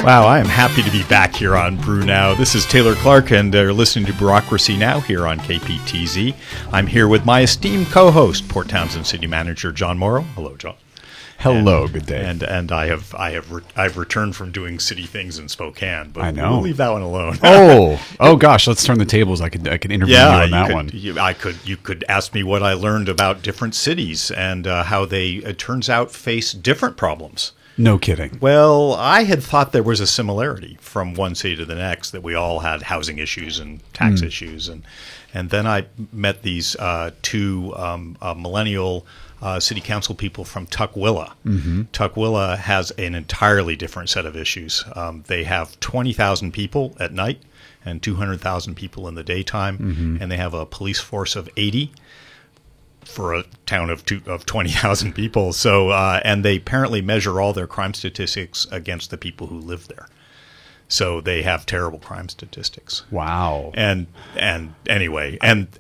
Wow, I am happy to be back here on Brew Now. This is Taylor Clark, and you're listening to Bureaucracy Now! Here on KPTZ. I'm here with my esteemed co-host, Port Townsend City Manager John Morrow. Hello, John. Hello, good day. And I've returned from doing city things in Spokane, but I know. we'll leave that one alone. Oh gosh, let's turn the tables. I could interview you on that one. You could ask me what I learned about different cities and how they, it turns out, face different problems. No kidding. Well, I had thought there was a similarity from one city to the next, that we all had housing issues and tax issues. And then I met these two millennial city council people from Tukwila. Mm-hmm. Tukwila has an entirely different set of issues. They have 20,000 people at night and 200,000 people in the daytime, and they have a police force of 80. For a town of 20,000 people. So, and they apparently measure all their crime statistics against the people who live there. So they have terrible crime statistics. Wow. And anyway,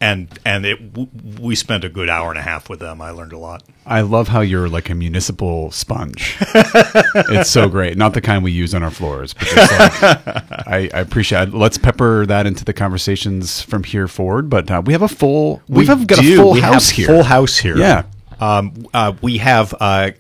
we spent a good hour and a half with them. I learned a lot. I love how you're like a municipal sponge. It's so great. Not the kind we use on our floors, but just like, I appreciate it. Let's pepper that into the conversations from here forward. But we have a full, we have got a full house here. Full house here. Yeah. We have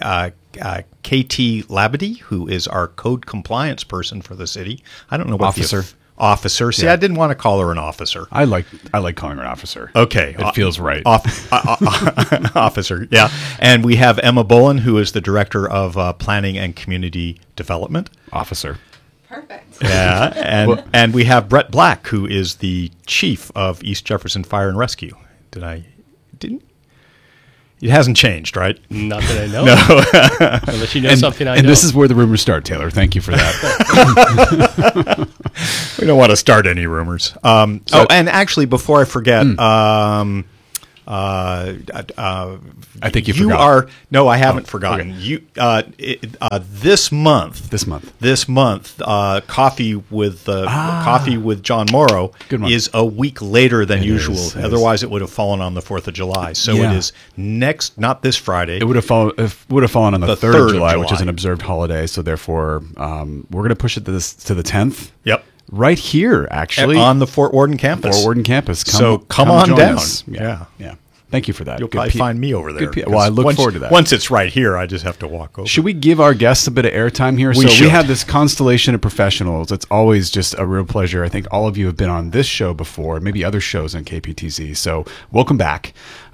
KT Labadie, who is our code compliance person for the city. I don't know what officer. See, Yeah. I didn't want to call her an officer. I like calling her an officer. Okay. It feels right. Officer, yeah. And we have Emma Bolin, who is the Director of Planning and Community Development. Officer. Perfect. Yeah. And we have Brett Black, who is the Chief of East Jefferson Fire and Rescue. It hasn't changed, right? Not that I know. No. Unless you know something I know. And this is where the rumors start, Taylor. Thank you for that. We don't want to start any rumors. And actually, before I forget, I think you forgot. No, I haven't forgotten. Okay. This month, coffee with John Morrow is a week later than usual. Otherwise, it would have fallen on the 4th of July. So it is not this Friday. It would have fallen on the 3rd of July, which is an observed holiday. So therefore, we're going to push it to the 10th. Yep. Right here, actually. On the Fort Worden campus. Come on down. Yeah. Thank you for that. You'll probably find me over there. Well, I look forward to that. Once it's right here, I just have to walk over. Should we give our guests a bit of airtime here? We have this constellation of professionals. It's always just a real pleasure. I think all of you have been on this show before, maybe other shows on KPTZ. So welcome back.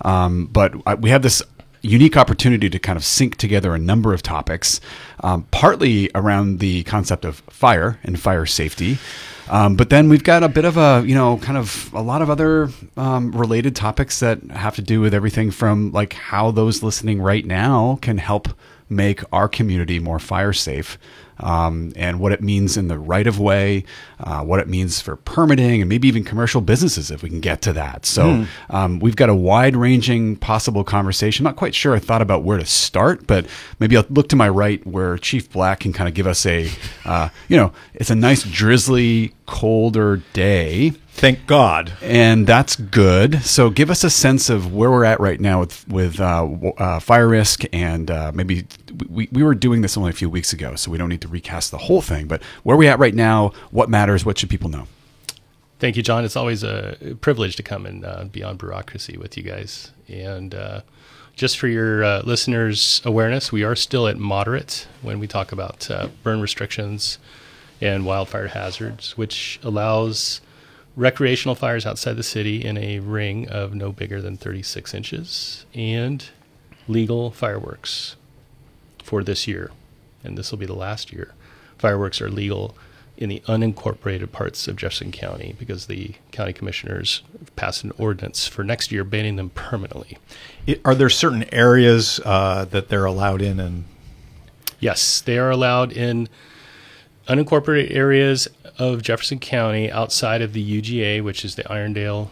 But we have this unique opportunity to kind of sync together a number of topics, partly around the concept of fire and fire safety. But then we've got a bit of a lot of other related topics that have to do with everything from like how those listening right now can help make our community more fire safe. And what it means in the right of way, what it means for permitting, and maybe even commercial businesses if we can get to that. So we've got a wide-ranging possible conversation. I'm not quite sure I thought about where to start, but maybe I'll look to my right where Chief Black can kind of give us a, it's a nice drizzly, colder day. Thank God. And that's good. So give us a sense of where we're at right now with fire risk. And maybe we were doing this only a few weeks ago, so we don't need to recast the whole thing. But where are we at right now? What matters? What should people know? Thank you, John. It's always a privilege to come and be on Bureaucracy with you guys. And just for your listeners' awareness, we are still at moderate when we talk about burn restrictions and wildfire hazards, which allows recreational fires outside the city in a ring of no bigger than 36 inches, and legal fireworks for this year. And this will be the last year. Fireworks are legal in the unincorporated parts of Jefferson County because the county commissioners passed an ordinance for next year banning them permanently. Are there certain areas that they're allowed in? And yes, they are allowed in unincorporated areas of Jefferson County outside of the UGA, which is the Irondale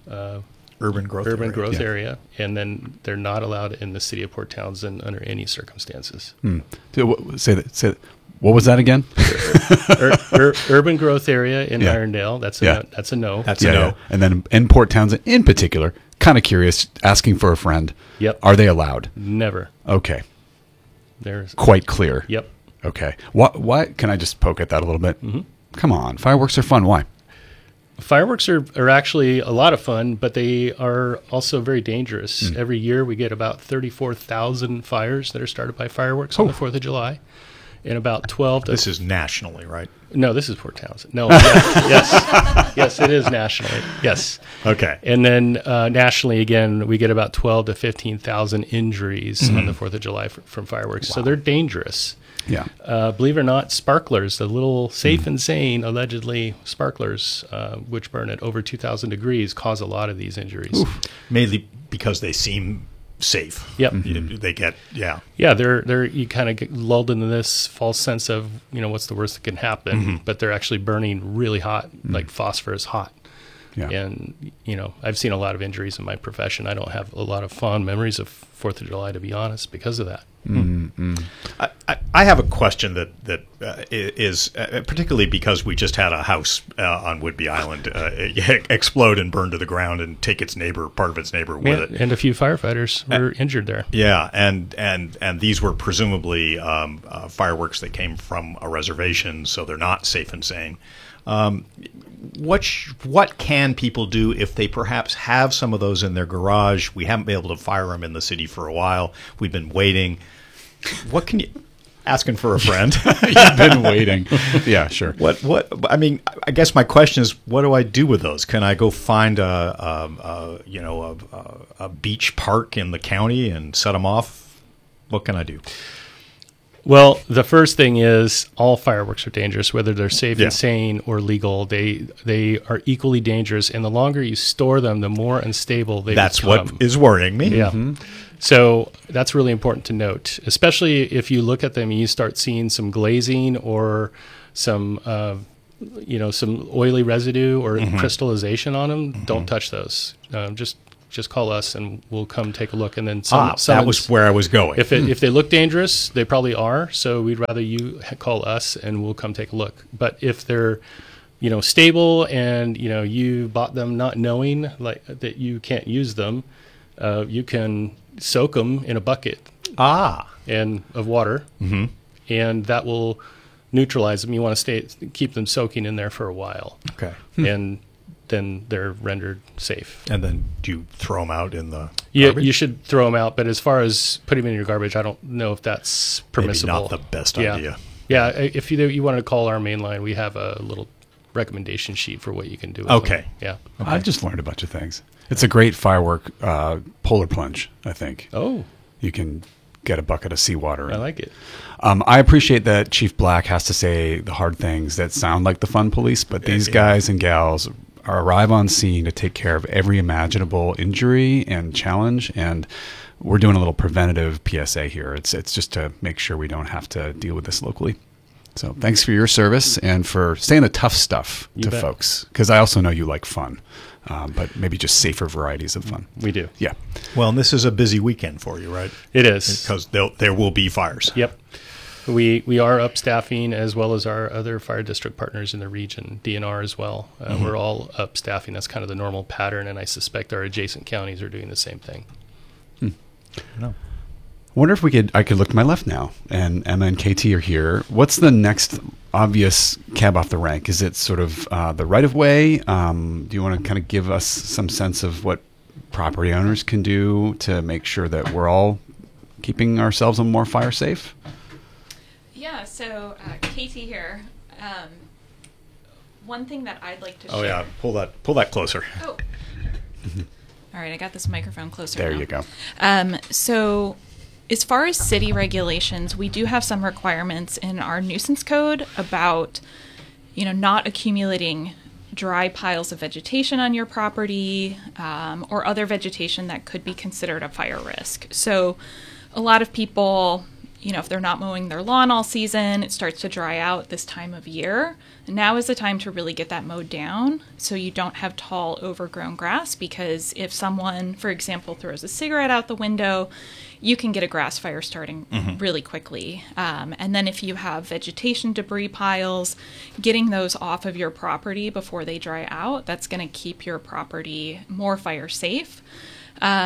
urban growth area, and then they're not allowed in the city of Port Townsend under any circumstances. Say that. What was that again? Urban growth area in Irondale. That's a no. That's a no. Yeah. And then in Port Townsend in particular, kind of curious, asking for a friend. Yep. Are they allowed? Never. Okay. There's quite clear. Yep. Okay. What? Can I just poke at that a little bit? Mm-hmm. Come on. Fireworks are fun. Why? Fireworks are actually a lot of fun, but they are also very dangerous. Every year we get about 34,000 fires that are started by fireworks on the 4th of July. And about 12 to... This is nationally, right? No, this is Port Townsend. No, yes, it is nationally. Yes. Okay. And then nationally, again, we get about 12 to 15,000 injuries on the 4th of July from fireworks. Wow. So they're dangerous. Yeah. Believe it or not, sparklers, the little Safe and Sane, allegedly sparklers, which burn at over 2,000 degrees, cause a lot of these injuries. Oof. Mainly because they seem safe. Yep. They get, Yeah, they're you kind of get lulled into this false sense of, what's the worst that can happen, but they're actually burning really hot, like phosphorus hot. Yeah. And, I've seen a lot of injuries in my profession. I don't have a lot of fond memories of 4th of July, to be honest, because of that. Mm-hmm. I have a question that is particularly because we just had a house on Whidbey Island explode and burn to the ground and take part of its neighbor with it. And a few firefighters were injured there. Yeah, and these were presumably fireworks that came from a reservation, so they're not safe and sane. What can people do if they perhaps have some of those in their garage? We haven't been able to fire them in the city for a while. We've been waiting. What can you... Asking for a friend. You've been waiting. Yeah, sure. What? I mean, I guess my question is, what do I do with those? Can I go find a beach park in the county and set them off? What can I do? Well, the first thing is all fireworks are dangerous, whether they're safe and sane or legal. They are equally dangerous, and the longer you store them, the more unstable they become. That's what is worrying me. Yeah. Mm-hmm. So that's really important to note, especially if you look at them and you start seeing some glazing or some some oily residue or crystallization on them. Don't touch those. Just call us and we'll come take a look. And then that was where I was going. If they look dangerous, they probably are. So we'd rather you call us and we'll come take a look. But if they're stable and you bought them not knowing that you can't use them, you can soak them in a bucket and of water, and that will neutralize them. You want to keep them soaking in there for a while. Okay. And then they're rendered safe. And then do you throw them out in the garbage? You should throw them out, but as far as putting them in your garbage, I don't know if that's permissible. Maybe not the best idea. Yeah, if you wanted to call our main line, we have a little recommendation sheet for what you can do with them. Yeah. Okay. I've just learned a bunch of things. It's a great firework polar plunge, I think. Oh. You can get a bucket of seawater. I like it. I appreciate that Chief Black has to say the hard things that sound like the fun police, but these guys and gals arrive on scene to take care of every imaginable injury and challenge, and we're doing a little preventative PSA here. It's just to make sure we don't have to deal with this locally. So thanks for your service and for saying the tough stuff to folks, because I also know you like fun, but maybe just safer varieties of fun. We do. Yeah. Well, and this is a busy weekend for you, right? It is. Because there will be fires. Yep. We are up staffing, as well as our other fire district partners in the region, DNR as well. We're all up staffing. That's kind of the normal pattern, and I suspect our adjacent counties are doing the same thing. No. I wonder if I could look to my left now, and Emma and KT are here. What's the next obvious cab off the rank? Is it sort of the right-of-way? Do you want to kind of give us some sense of what property owners can do to make sure that we're all keeping ourselves more fire safe? Yeah, so KT here. One thing that I'd like to share. Oh, yeah. Pull that closer. Oh. All right, I got this microphone closer There now. You go. So as far as city regulations, we do have some requirements in our nuisance code about, not accumulating dry piles of vegetation on your property or other vegetation that could be considered a fire risk. So a lot of people, if they're not mowing their lawn all season, it starts to dry out this time of year. Now is the time to really get that mowed down so you don't have tall, overgrown grass, because if someone, for example, throws a cigarette out the window, you can get a grass fire starting really quickly. And then if you have vegetation debris piles, getting those off of your property before they dry out, that's going to keep your property more fire safe.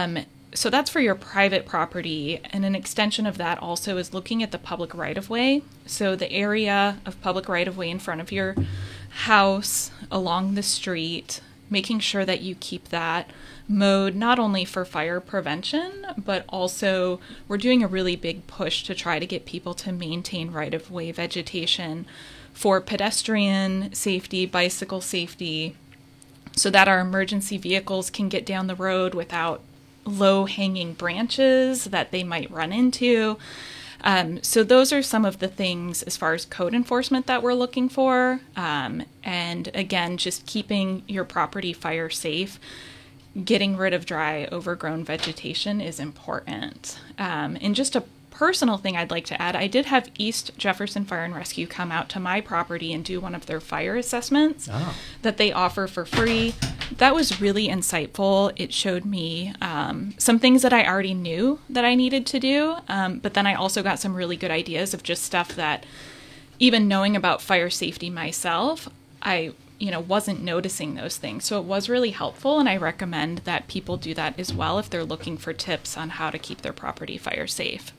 so that's for your private property. And an extension of that also is looking at the public right-of-way. So the area of public right-of-way in front of your house, along the street, making sure that you keep that mowed not only for fire prevention, but also we're doing a really big push to try to get people to maintain right-of-way vegetation for pedestrian safety, bicycle safety, so that our emergency vehicles can get down the road without low-hanging branches that they might run into. So those are some of the things as far as code enforcement that we're looking for. And again, just keeping your property fire safe. Getting rid of dry, overgrown vegetation is important. And just a personal thing I'd like to add, I did have East Jefferson Fire and Rescue come out to my property and do one of their fire assessments that they offer for free. That was really insightful. It showed me some things that I already knew that I needed to do, but then I also got some really good ideas of just stuff that, even knowing about fire safety myself, I wasn't noticing those things. So it was really helpful, and I recommend that people do that as well if they're looking for tips on how to keep their property fire safe.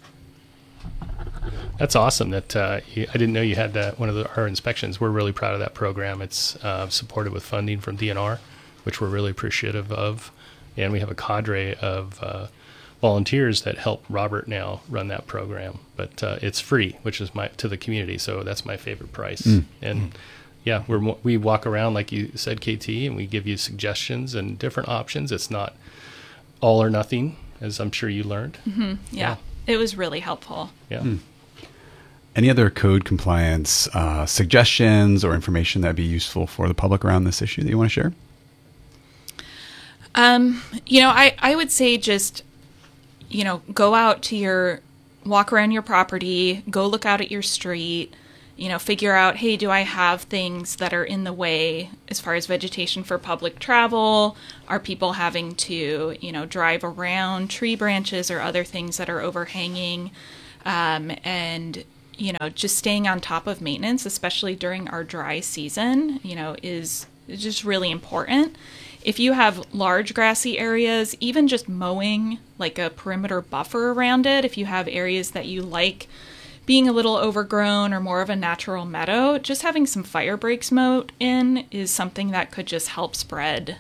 That's awesome. That I didn't know you had one of our inspections. We're really proud of that program. It's supported with funding from DNR, which we're really appreciative of. And we have a cadre of volunteers that help Robert now run that program. But it's free, which is to the community. So that's my favorite price. And yeah, we walk around, like you said, KT, and we give you suggestions and different options. It's not all or nothing, as I'm sure you learned. Mm-hmm. Yeah, it was really helpful. Yeah. Any other code compliance suggestions or information that'd be useful for the public around this issue that you want to share? I would say just, go out to walk around your property, go look out at your street, figure out, hey, do I have things that are in the way as far as vegetation for public travel? Are people having to, drive around tree branches or other things that are overhanging? And just staying on top of maintenance, especially during our dry season, is just really important. If you have large grassy areas, even just mowing like a perimeter buffer around it, if you have areas that you like being a little overgrown or more of a natural meadow, just having some fire breaks mowed in is something that could just help spread,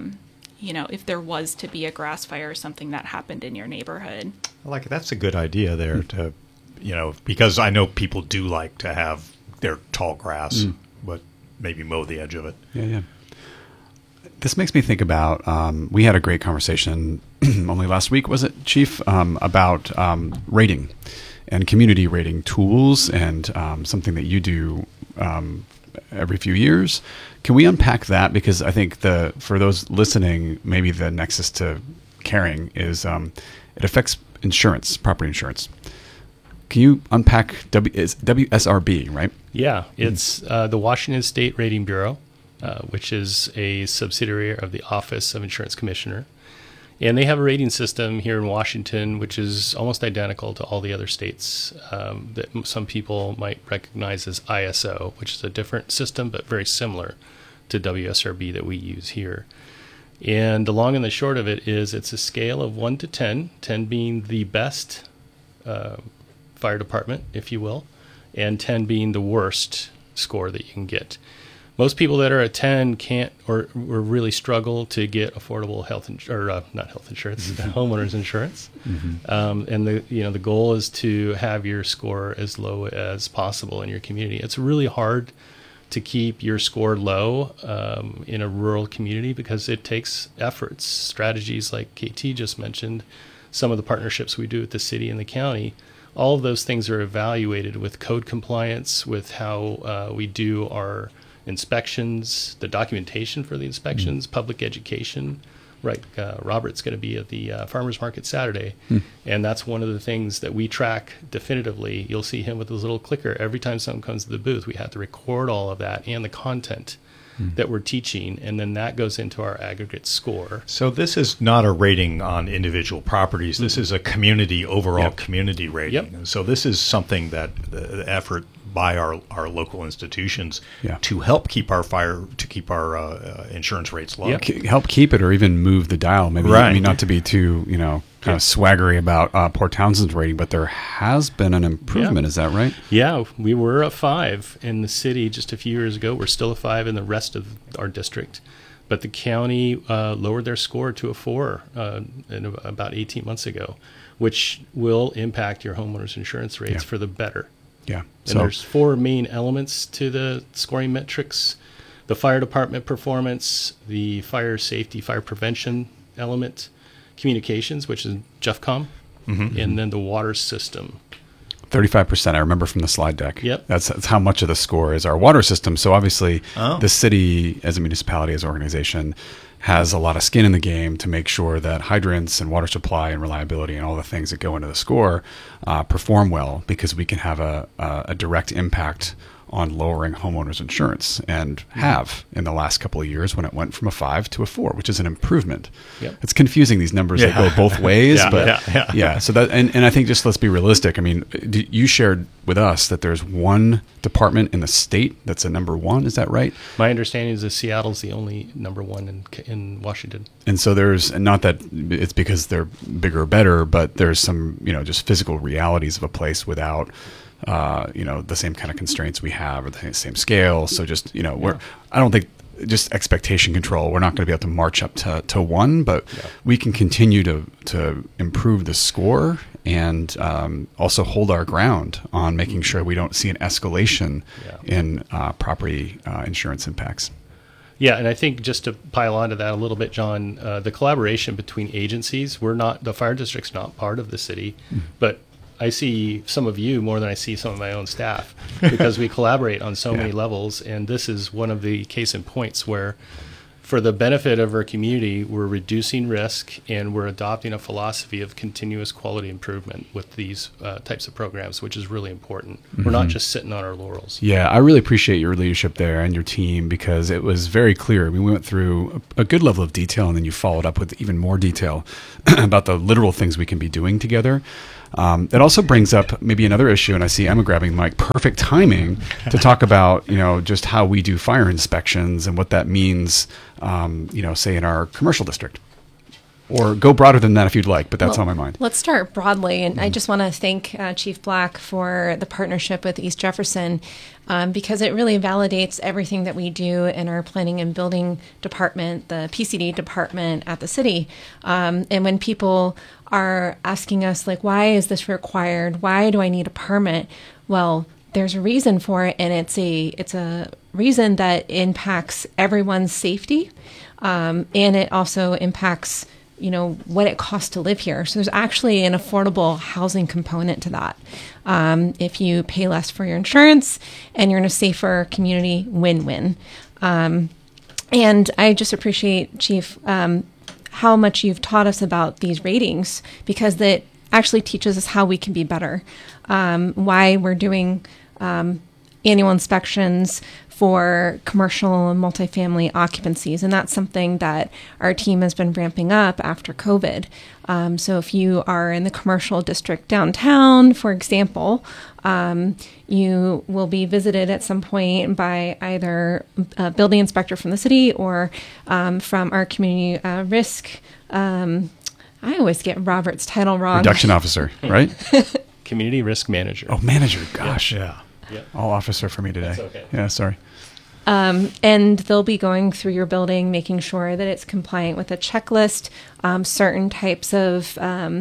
if there was to be a grass fire or something that happened in your neighborhood. That's a good idea there to, because I know people do like to have their tall grass, but maybe mow the edge of it. Yeah. This makes me think about, we had a great conversation only last week, was it, Chief, about rating and community rating tools and something that you do every few years. Can we unpack that? Because I think for those listening, maybe the nexus to caring is it affects insurance, property insurance. Can you unpack it's WSRB, right? Yeah, it's the Washington State Rating Bureau, which is a subsidiary of the Office of Insurance Commissioner. And they have a rating system here in Washington, which is almost identical to all the other states that some people might recognize as ISO, which is a different system, but very similar to WSRB that we use here. And the long and the short of it is it's a scale of 1 to 10, 10 being the best fire department, if you will, and 10 being the worst score that you can get. Most people that are at 10 can't or really struggle to get affordable homeowners insurance. And the goal is to have your score as low as possible in your community. It's really hard to keep your score low in a rural community because it takes efforts, strategies like KT just mentioned, some of the partnerships we do with the city and the county. All of those things are evaluated with code compliance, with how we do our inspections, the documentation for the inspections, public education. Right, Robert's going to be at the farmers market Saturday, and that's one of the things that we track definitively. You'll see him with his little clicker every time someone comes to the booth. We have to record all of that and the content that we're teaching, and then that goes into our aggregate score. So this is not a rating on individual properties. This is a community, overall community rating. So this is something that the effort by our local institutions Yeah. to help keep our insurance rates low. Yeah. Help keep it or even move the dial. Maybe I Right. mean, not to be too, kind of swaggery about Port Townsend's rating, but there has been an improvement. Yeah. Is that right? Yeah, we were a 5 in the city just a few years ago. We're still a 5 in the rest of our district. But the county lowered their score to a 4 about 18 months ago, which will impact your homeowner's insurance rates for the better. Yeah. And there's 4 main elements to the scoring metrics: the fire department performance, the fire safety, fire prevention element, communications, which is JeffCom, and then the water system. 35%. I remember from the slide deck. Yep. That's how much of the score is our water system. So obviously, Oh. the city, as a municipality, as an organization, has a lot of skin in the game to make sure that hydrants and water supply and reliability and all the things that go into the score perform well, because we can have a direct impact on lowering homeowners insurance, and have in the last couple of years when it went from a 5 to a 4, which is an improvement. Yep. It's confusing, these numbers that go both ways, Yeah, but yeah. so that, and I think, just let's be realistic. I mean, you shared with us that there's one department in the state that's a number 1. Is that right? My understanding is that Seattle's the only number 1 in Washington. And so there's, not that it's because they're bigger or better, but there's some, just physical realities of a place without, the same kind of constraints we have, or the same scale. So just, I don't think, just expectation control, we're not going to be able to march up to 1, but we can continue to improve the score, and also hold our ground on making sure we don't see an escalation in property insurance impacts. Yeah, and I think, just to pile onto that a little bit, John, the collaboration between agencies, the fire district's not part of the city, but I see some of you more than I see some of my own staff, because we collaborate on so many levels. And this is one of the case in points where, for the benefit of our community, we're reducing risk, and we're adopting a philosophy of continuous quality improvement with these types of programs, which is really important. We're not just sitting on our laurels. Yeah, I really appreciate your leadership there and your team, because it was very clear. I mean, we went through a good level of detail, and then you followed up with even more detail about the literal things we can be doing together. It also brings up maybe another issue, and I see Emma grabbing the mic. Perfect timing to talk about, just how we do fire inspections and what that means, say in our commercial district. Or go broader than that if you'd like, but that's on my mind. Let's start broadly. And I just want to thank Chief Black for the partnership with East Jefferson, because it really validates everything that we do in our planning and building department, the PCD department at the city. And when people are asking us, like, why is this required? Why do I need a permit? Well, there's a reason for it, and it's a reason that impacts everyone's safety, and it also impacts what it costs to live here. So there's actually an affordable housing component to that. If you pay less for your insurance and you're in a safer community, win-win. And I just appreciate, Chief, how much you've taught us about these ratings, because that actually teaches us how we can be better. Why we're doing annual inspections for commercial and multifamily occupancies. And that's something that our team has been ramping up after COVID. So if you are in the commercial district downtown, for example, you will be visited at some point by either a building inspector from the city or from our community risk. I always get Robert's title wrong. Reduction officer, right? Community risk manager. Oh, manager. Gosh. Yeah. All officer for me today. That's okay. Yeah, sorry. And they'll be going through your building, making sure that it's compliant with a checklist. Certain types of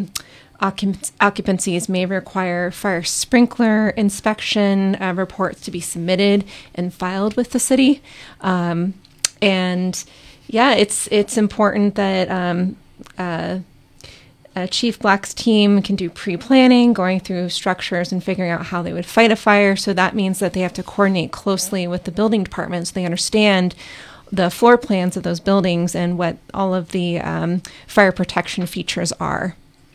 occupancies may require fire sprinkler inspection reports to be submitted and filed with the city. And yeah, it's important that Chief Black's team can do pre-planning, going through structures and figuring out how they would fight a fire. So that means that they have to coordinate closely with the building department so they understand the floor plans of those buildings and what all of the fire protection features are.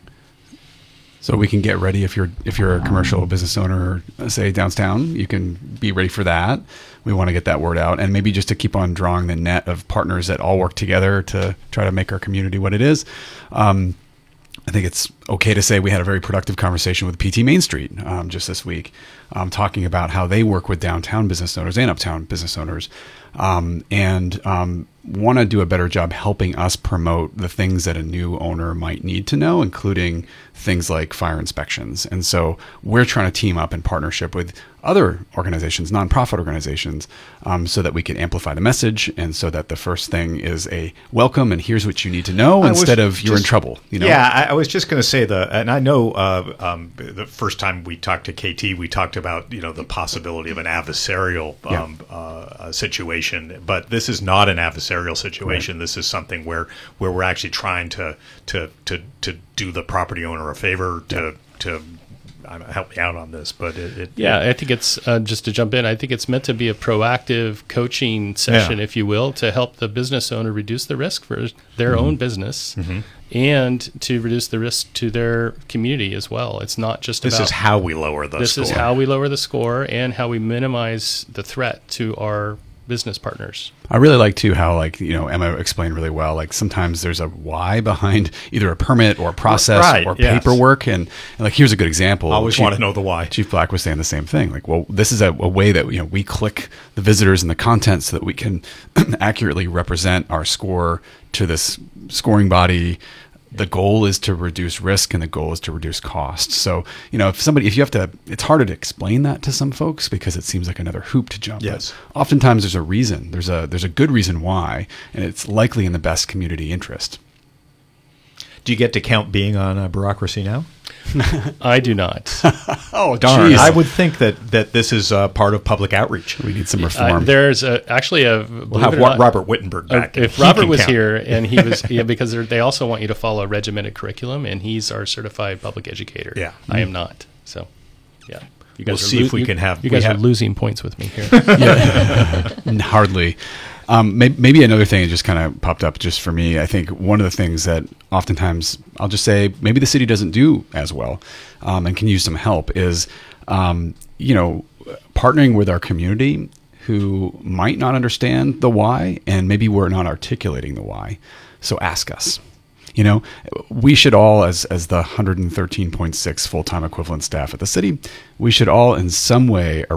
So we can get ready if you're a commercial business owner, say downtown, you can be ready for that. We want to get that word out, and maybe just to keep on drawing the net of partners that all work together to try to make our community what it is. I think it's okay to say we had a very productive conversation with PT Main Street just this week, talking about how they work with downtown business owners and uptown business owners, and want to do a better job helping us promote the things that a new owner might need to know, including things like fire inspections. And so we're trying to team up in partnership with other organizations, nonprofit organizations, so that we can amplify the message, and so that the first thing is a welcome and here's what you need to know instead of you're in trouble. You know? Yeah, I was just going to say and I know the first time we talked to KT, we talked about the possibility of an adversarial situation, but this is not an adversarial situation. Right. This is something where we're actually trying to do the property owner a favor to help me out on this, but I think it's just to jump in. I think it's meant to be a proactive coaching session, if you will, to help the business owner reduce the risk for their own business and to reduce the risk to their community as well. It's not just this is how we lower the score. This is how we lower the score and how we minimize the threat to our business partners. I really like too how Emma explained really well. Like sometimes there's a why behind either a permit or a process or paperwork, and like here's a good example. I always want to know the why. Chief Black was saying the same thing. Like, well, this is a way that we click the visitors and the content so that we can accurately represent our score to this scoring body. The goal is to reduce risk and the goal is to reduce cost. So, if you have to, it's harder to explain that to some folks because it seems like another hoop to jump. Yes. But oftentimes there's a reason. There's a good reason why, and it's likely in the best community interest. Do you get to count being on Bureaucracy Now? I do not. Oh, darn. I would think that this is part of public outreach. We need some reform. There's actually we'll have Robert Wittenberg back. If Robert was here, and he was, because they also want you to follow a regimented curriculum, and he's our certified public educator. Yeah. I am not. So, yeah. You guys we'll see if we can have. You guys are losing points with me here. Hardly. Maybe another thing that just kind of popped up just for me. I think one of the things that oftentimes I'll just say maybe the city doesn't do as well and can use some help is, partnering with our community who might not understand the why, and maybe we're not articulating the why. So ask us. We should all, as the 113.6 full-time equivalent staff at the city, we should all in some way